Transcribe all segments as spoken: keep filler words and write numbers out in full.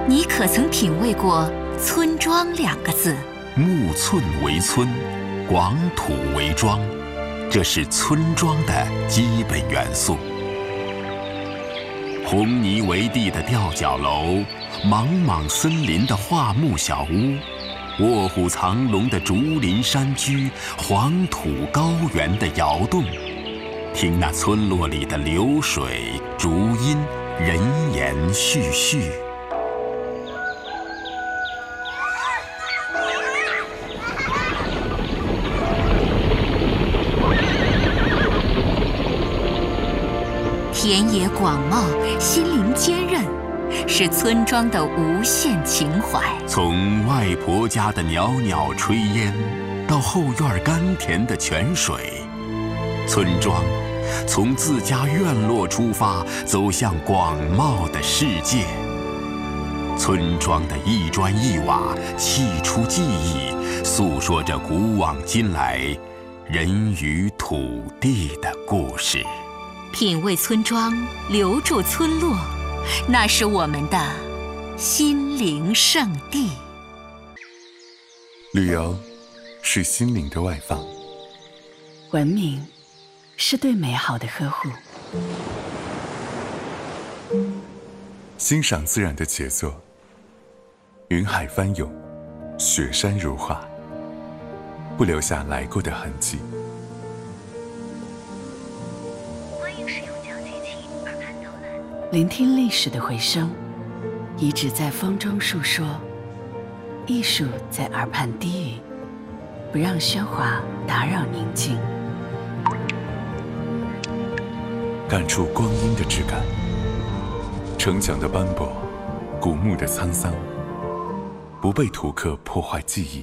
你可曾品味过“村庄”两个字？ 木寸为村，广土为庄，这是村庄的基本元素。红泥为地的吊脚楼，莽莽森林的桦木小屋，卧虎藏龙的竹林山居，黄土高原的窑洞，听那村落里的流水、竹音、人言絮絮。 田野广袤，心灵坚韧，是村庄的无限情怀。 从外婆家的袅袅炊烟，到后院甘甜的泉水，村庄从自家院落出发，走向广袤的世界。村庄的一砖一瓦，砌出记忆，诉说着古往今来人与土地的故事。 品味村庄，留住村落，那是我们的心灵圣地。 旅游是心灵的外放， 文明是对美好的呵护。 欣赏自然的杰作，云海翻涌，雪山如画，不留下来过的痕迹。 聆听历史的回声，遗址在风中述说，艺术在耳畔低语，不让喧哗打扰宁静。 感触光阴的质感，城墙的斑驳，古墓的沧桑，不被图刻破坏记忆。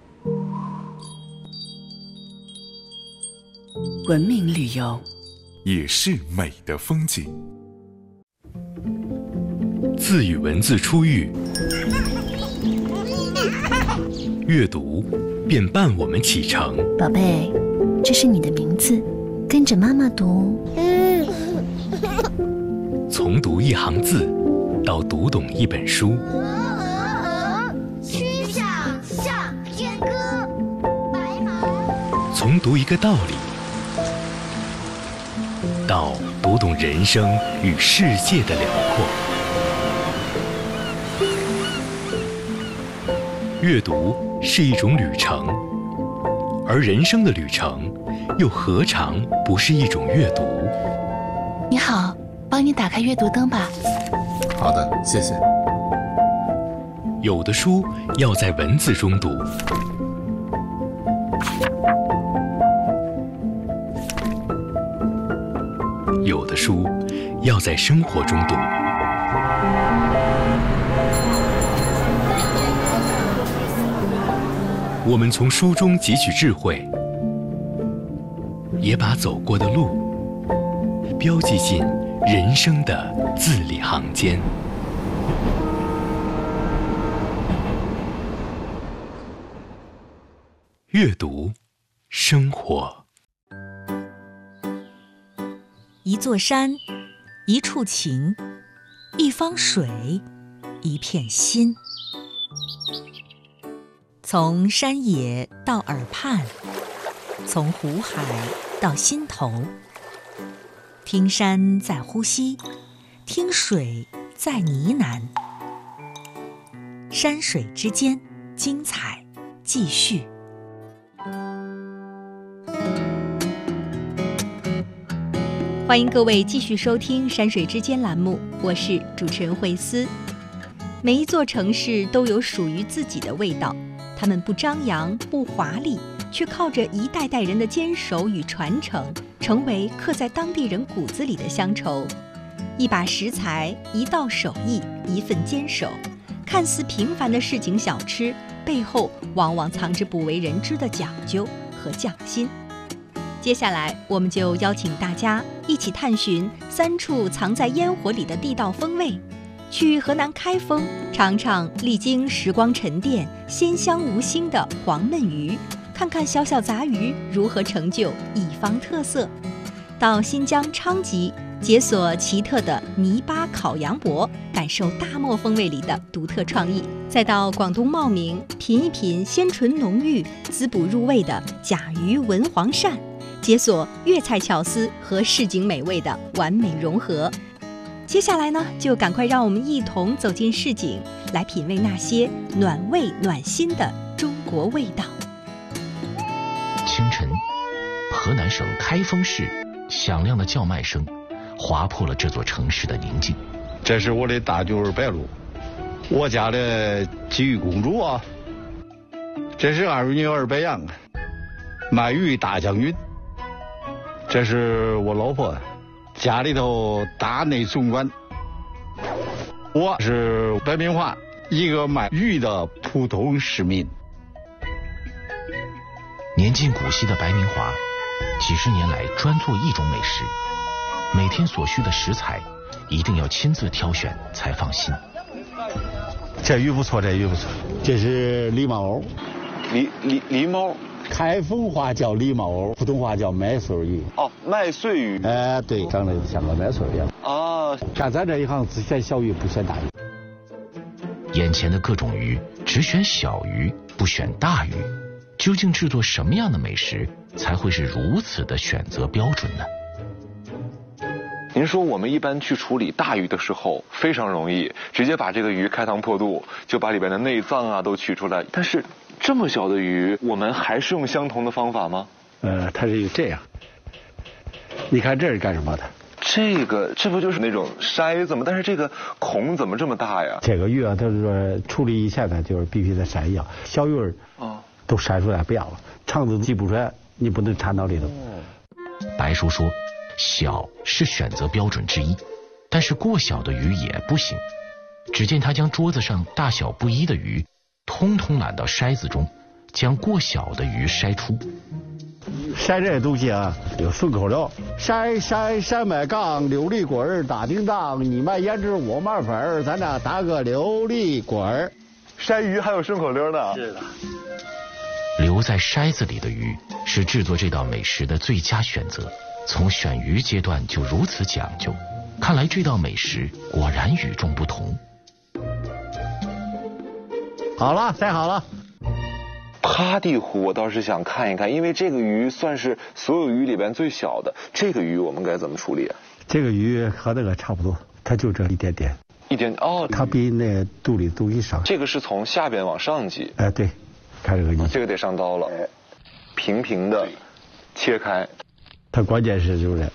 文明旅游也是美的风景。 字与文字初遇，阅读便伴我们启程。 宝贝，这是你的名字，跟着妈妈读。 从读一行字，到读懂一本书。 曲项向天歌，白毛。 从读一个道理，到读懂人生与世界的辽阔。阅读是一种旅程，而人生的旅程又何尝不是一种阅读？ 你好，帮你打开阅读灯吧。 好的，谢谢。 有的书要在文字中读，有的书要在生活中读。我们从书中汲取智慧，也把走过的路标记进人生的字里行间。阅读，生活。 一座山，一处情，一方水，一片心。从山野到耳畔，从湖海到心头，听山在呼吸，听水在呢喃。山水之间，精彩继续。欢迎各位继续收听《山水之间》栏目，我是主持人慧思。每一座城市都有属于自己的味道，他们不张扬不华丽，却靠着一代代人的坚守与传承，成为刻在当地人骨子里的乡愁。一把食材，一道手艺，一份坚守，看似平凡的市井小吃，背后往往藏着不为人知的讲究和匠心。接下来，我们就邀请大家一起探寻三处藏在烟火里的地道风味，去河南开封尝尝历经时光沉淀、鲜香无腥的黄焖鱼，看看小小杂鱼如何成就一方特色；到新疆昌吉解锁奇特的泥巴烤羊脖，感受大漠风味里的独特创意；再到广东茂名，品一品鲜醇浓郁、滋补入味的甲鱼文黄鳝，解锁粤菜巧思和市井美味的完美融合。接下来呢，就赶快让我们一同走进市井，来品味那些暖胃暖心的中国味道。 清晨，河南省开封市响亮的叫卖声划破了这座城市的宁静。 这是我的大女儿白露，我家的鲫鱼公主啊。这是二女儿白杨，卖鱼大将军。这是我老婆，家里头大内总管。我是白明华，一个卖鱼的普通市民。 年近古稀的白明华，几十年来专做一种美食，每天所需的食材一定要亲自挑选才放心。 这鱼不错，这鱼不错。这是狸猫藕， 狸狸狸猫， 开封话叫狸猫藕，普通话叫麦穗鱼。 哦，麦穗鱼。 哎、呃，对，长得像个麦穗一样。 啊， 干咱这一行只选小鱼，不选大鱼。 眼前的各种鱼，只选小鱼，不选大鱼。究竟制作什么样的美食才会是如此的选择标准呢？ 您说我们一般去处理大鱼的时候非常容易，直接把这个鱼开膛破肚，就把里边的内脏啊都取出来。但是这么小的鱼，我们还是用相同的方法吗？ 呃，它是这样。你看这是干什么的？ 这个这不就是那种筛子吗？但是这个孔怎么这么大呀？ 这个鱼啊，它是说处理以前呢，就是必须得筛一样，小鱼儿啊。都筛出来不要了，肠子挤不出来，你不能掺到里头。 白叔说，小是选择标准之一，但是过小的鱼也不行。只见他将桌子上大小不一的鱼通通揽到筛子中，将过小的鱼筛出。 筛这些东西啊，有顺口溜：筛筛筛麦秆，琉璃滚儿打叮当，你卖胭脂我卖粉儿，咱俩打个琉璃滚儿。 筛鱼还有顺口溜呢。 是的。 留在筛子里的鱼是制作这道美食的最佳选择，从选鱼阶段就如此讲究，看来这道美食果然与众不同。 好了，筛好了。 趴地虎我倒是想看一看，因为这个鱼算是所有鱼里边最小的，这个鱼我们该怎么处理啊？ 这个鱼和那个差不多，它就这一点点。 一点哦， 它比那肚里东西少。 这个是从下边往上挤。 哎、呃，对。看这个鱼， 这个得上刀了，平平的切开。 它关键是就是，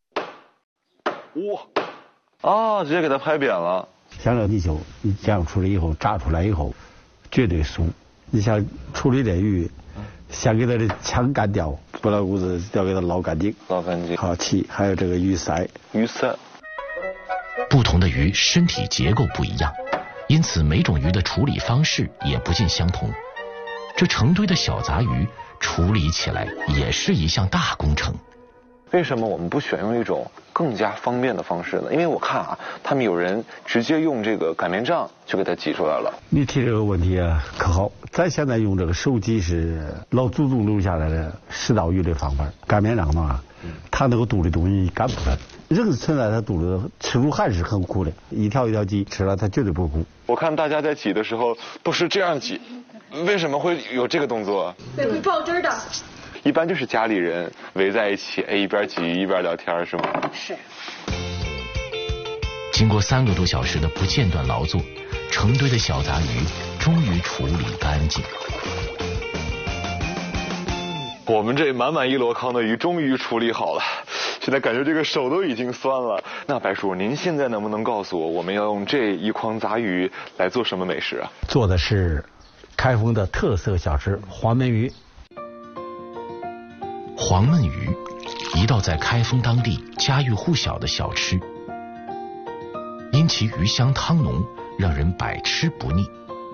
哇，啊，直接给它拍扁了。 像这泥鳅，你这样处理以后，炸出来以后，绝对酥。你像处理这鱼，先给它的腔干掉，不老骨子要给它捞干净， 捞干净。 好气，还有这个鱼鳃， 鱼鳃。 不同的鱼身体结构不一样，因此每种鱼的处理方式也不尽相同。这成堆的小杂鱼处理起来也是一项大工程。 为什么我们不选用一种更加方便的方式呢？因为我看啊，他们有人直接用这个擀面杖就给它挤出来了。 你提这个问题啊，可好？咱现在用这个手挤是老祖宗留下来的食道鱼的方法。擀面杖嘛，它那个肚里东西擀不出来，人存在它肚里吃入汗是很苦的，一条一条挤吃了它绝对不苦。 我看大家在挤的时候都是这样挤。为什么会有这个动作？ 对，会爆汁的。 一般就是家里人围在一起，哎，一边挤一边聊天，是吗？ 是。 经过三个多小时的不间断劳作，成堆的小杂鱼终于处理干净。 我们这满满一箩筐的鱼终于处理好了，现在感觉这个手都已经酸了。那白叔，您现在能不能告诉我，我们要用这一筐杂鱼来做什么美食啊？ 做的是开封的特色小吃黄焖鱼。 黄焖鱼，一道在开封当地家喻户晓的小吃，因其鱼香汤浓，让人百吃不腻。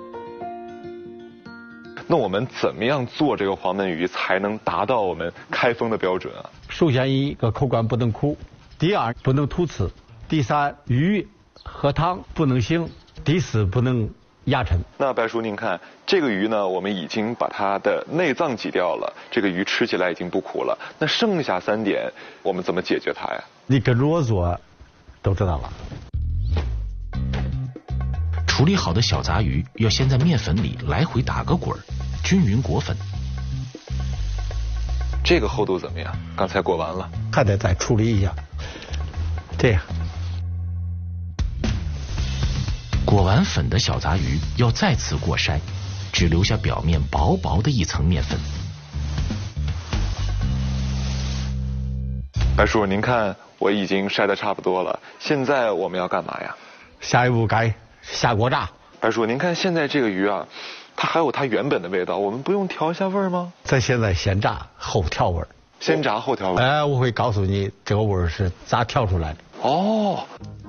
那我们怎么样做这个黄焖鱼才能达到我们开封的标准啊？ 首先一个口感不能苦，第二不能突刺，第三鱼和汤不能腥，第四不能压沉。 那白叔您看，这个鱼呢，我们已经把它的内脏挤掉了，这个鱼吃起来已经不苦了。那剩下三点，我们怎么解决它呀？ 你跟着我做， 都知道了。 处理好的小杂鱼要先在面粉里来回打个滚儿，均匀裹粉。 这个厚度怎么样？刚才裹完了， 还得再处理一下。这样， 裹完粉的小杂鱼要再次过筛，只留下表面薄薄的一层面粉。 白叔，您看我已经筛得差不多了，现在我们要干嘛呀？ 下一步该下锅炸。 白叔，您看现在这个鱼啊，它还有它原本的味道，我们不用调一下味儿吗？ 咱现在先炸后调味儿。 先炸后调味儿。 哎，我会告诉你这个味儿是咋调出来的。 哦。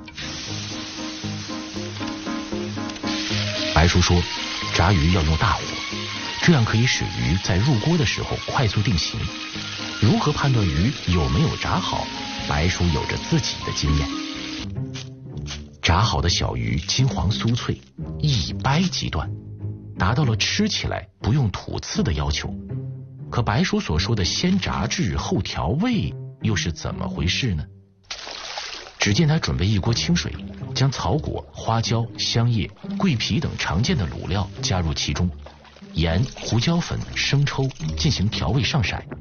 白叔说，炸鱼要用大火，这样可以使鱼在入锅的时候快速定型。如何判断鱼有没有炸好？白叔有着自己的经验。炸好的小鱼金黄酥脆，一掰即断，达到了吃起来不用吐刺的要求。可白叔所说的先炸制后调味又是怎么回事呢？只见他准备一锅清水，将草果、花椒、香叶、桂皮等常见的卤料加入其中，盐、胡椒粉、生抽进行调味上色。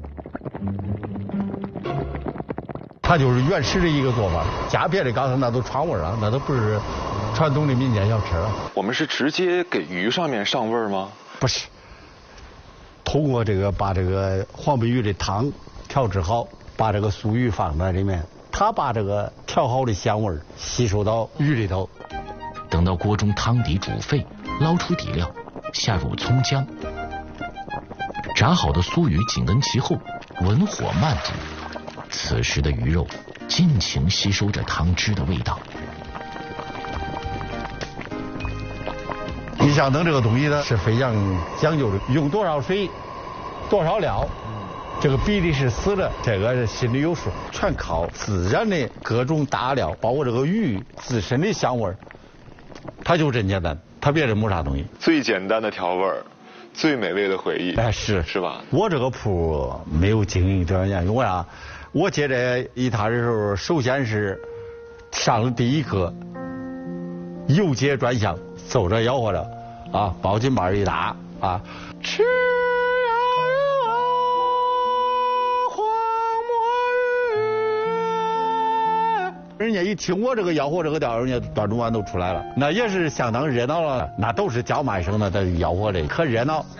它就是原始的一个做法，加别的刚才那都串味啊，那都不是传统的民间小吃了。 我们是直接给鱼上面上味吗？ 不是，通过这个把这个黄鳜鱼的汤调制好，把这个酥鱼放在里面，它把这个调好的香味吸收到鱼里头。 等到锅中汤底煮沸，捞出底料，下入葱姜，炸好的酥鱼紧跟其后，文火慢煮。此时的鱼肉尽情吸收着汤汁的味道。 你想等这个东西呢，是非常讲究的，用多少水，多少料，这个比例是死的，这个心里有数，全靠自然的各种大料，包括这个鱼自身的香味，它就真简单，它别的没啥东西。 最简单的调味儿，最美味的回忆。 哎，是是吧？ 我这个铺没有经营多少年，因为啥？我接这一摊的时候，首先是上了第一课，游街专项，走着吆喝着，啊，包巾板一打，啊，吃呀啊，黄墨鱼，人家一听我这个吆喝这个调，人家端中碗都出来了，那也是相当热闹了，那都是叫卖声的，在吆喝的，可热闹。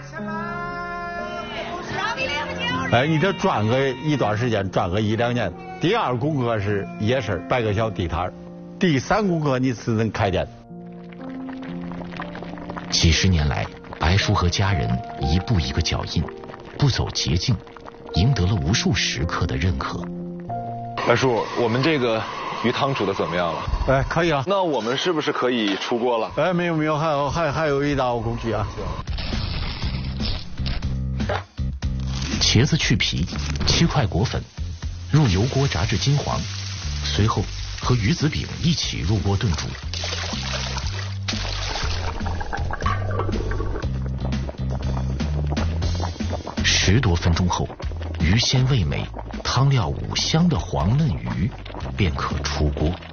哎，你这转个一段时间，转个一两年，第二功课是夜市摆个小地摊，第三功课你是能开店。 几十年来，白叔和家人一步一个脚印，不走捷径，赢得了无数食客的认可。 白叔，我们这个鱼汤煮的怎么样了？ 哎，可以了。 那我们是不是可以出锅了？ 哎，没有没有，还有还还有一道工序啊。 茄子去皮，切块裹粉，入油锅炸至金黄，随后和鱼子饼一起入锅炖煮。十多分钟后，鱼鲜味美，汤料五香的黄嫩鱼便可出锅。